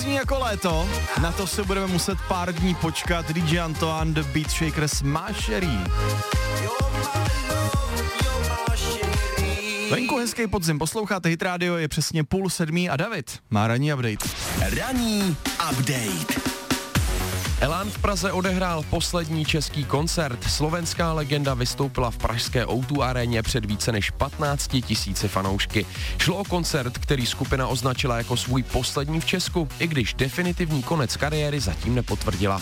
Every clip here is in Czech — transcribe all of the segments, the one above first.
zní jako léto, na to se budeme muset pár dní počkat. DJ Antoine, The Beat Shakers, Mášerí. Venku hezký podzim, posloucháte Hit Radio, je přesně 6:30 a David má ranní update. Ranní update. Elán v Praze odehrál poslední český koncert. Slovenská legenda vystoupila v pražské O2 aréně před více než 15 000 fanoušky. Šlo o koncert, který skupina označila jako svůj poslední v Česku, i když definitivní konec kariéry zatím nepotvrdila.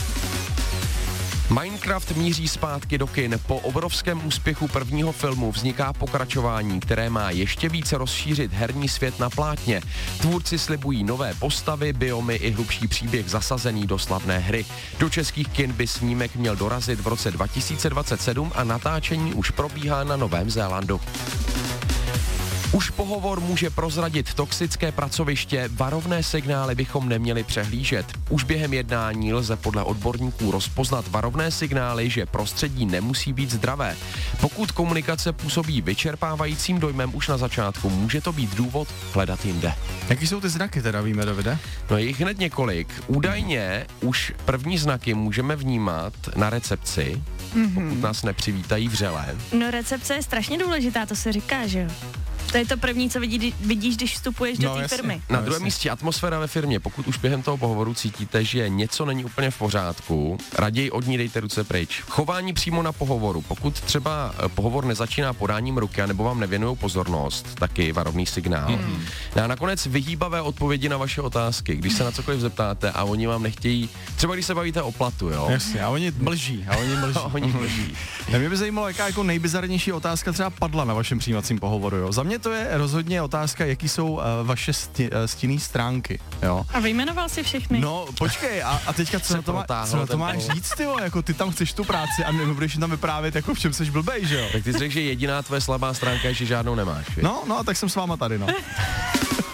Minecraft míří zpátky do kin. Po obrovském úspěchu prvního filmu vzniká pokračování, které má ještě více rozšířit herní svět na plátně. Tvůrci slibují nové postavy, biomy i hlubší příběh zasazený do slavné hry. Do českých kin by snímek měl dorazit v roce 2027 a natáčení už probíhá na Novém Zélandu. Už pohovor může prozradit toxické pracoviště, varovné signály bychom neměli přehlížet. Už během jednání lze podle odborníků rozpoznat varovné signály, že prostředí nemusí být zdravé. Pokud komunikace působí vyčerpávajícím dojmem už na začátku, může to být důvod hledat jinde. Jaký jsou ty znaky teda, víme, Davide? No je jich hned několik. Údajně už první znaky můžeme vnímat na recepci, pokud nás nepřivítají vřele. No recepce je strašně důležitá, to se říká, že jo? To je to první, co vidíš, když vstupuješ do té firmy. Na druhém místě atmosféra ve firmě. Pokud už během toho pohovoru cítíte, že něco není úplně v pořádku, raději od ní dejte ruce pryč. Chování přímo na pohovoru. Pokud třeba pohovor nezačíná podáním ruky nebo vám nevěnují pozornost, taky varovný signál. A nakonec vyhýbavé odpovědi na vaše otázky. Když se na cokoliv zeptáte a oni vám nechtějí, třeba když se bavíte o platu, jo. Jasně, a oni mlží. Oni mlží. Mě by zajímalo, jaká jako nejbizarnější otázka třeba padla na vašem přijímacím pohovoru, jo. Za mě to je rozhodně otázka, jaký jsou vaše stinné stránky, jo. A vyjmenoval si všechny. No, počkej, a teďka co na to máš říct, ty vole, jako ty tam chceš tu práci a nebudeš tam vyprávět, jako v čem seš blbej, že jo. Tak ty jsi řekl, že jediná tvoje slabá stránka je, že žádnou nemáš. No, tak jsem s váma tady, no.